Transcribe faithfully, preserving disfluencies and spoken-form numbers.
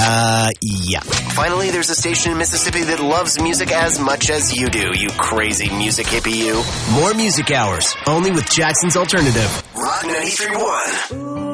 Uh, yeah. Finally, there's a station in Mississippi that loves music as much as you do, you crazy music hippie you. More Music Hours, only with Jackson's Alternative. Rock ninety-three point one.